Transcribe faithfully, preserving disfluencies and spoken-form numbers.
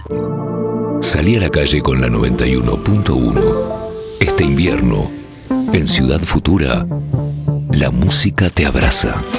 Salí a la calle con la noventa y uno punto uno. Este invierno, en Ciudad Futura, la música te abraza.